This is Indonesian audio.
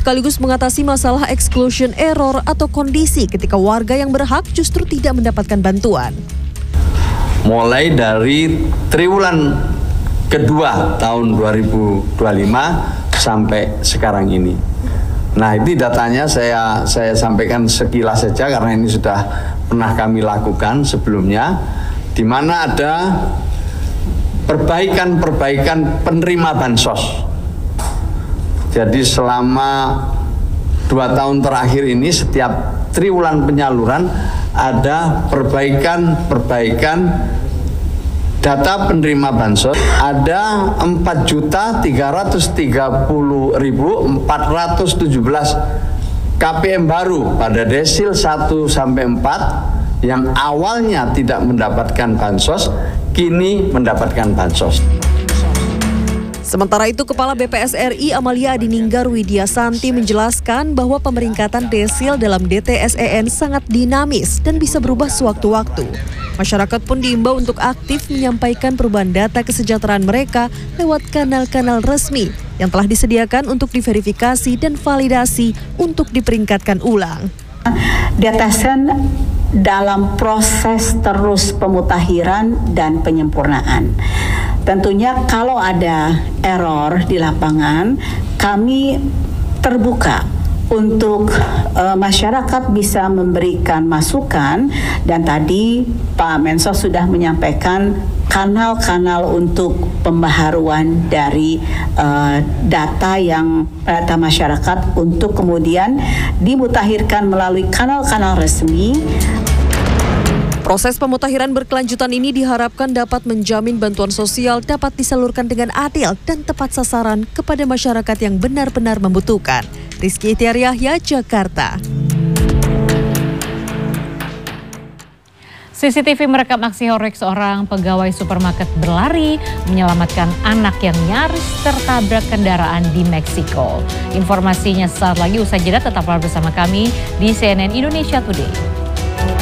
sekaligus mengatasi masalah exclusion error atau kondisi ketika warga yang berhak justru tidak mendapatkan bantuan. Mulai dari triwulan kedua tahun 2025 sampai sekarang ini. Nah, ini datanya saya sampaikan sekilas saja karena ini sudah pernah kami lakukan sebelumnya, di mana ada perbaikan penerima bansos. Jadi selama 2 tahun terakhir ini setiap triwulan penyaluran ada perbaikan data penerima bansos. Ada 4.330.417 KPM baru pada desil 1 sampai 4 yang awalnya tidak mendapatkan bansos kini mendapatkan bansos. Sementara itu, Kepala BPS RI Amalia Adininggar Widiasanti menjelaskan bahwa pemeringkatan desil dalam DTSEN sangat dinamis dan bisa berubah sewaktu-waktu. Masyarakat pun diimbau untuk aktif menyampaikan perubahan data kesejahteraan mereka lewat kanal-kanal resmi yang telah disediakan untuk diverifikasi dan validasi untuk diperingkatkan ulang. DTSEN dalam proses terus pemutahiran dan penyempurnaan. Tentunya kalau ada error di lapangan, kami terbuka untuk masyarakat bisa memberikan masukan, dan tadi Pak Mensos sudah menyampaikan kanal-kanal untuk pembaharuan dari data masyarakat untuk kemudian dimutakhirkan melalui kanal-kanal resmi. Proses pemutahiran berkelanjutan ini diharapkan dapat menjamin bantuan sosial dapat disalurkan dengan adil dan tepat sasaran kepada masyarakat yang benar-benar membutuhkan. Rizky Ihtiar Yahya, Jakarta. CCTV merekam aksi horor seorang pegawai supermarket berlari menyelamatkan anak yang nyaris tertabrak kendaraan di Meksiko. Informasinya saat lagi, usai jeda tetaplah bersama kami di CNN Indonesia Today.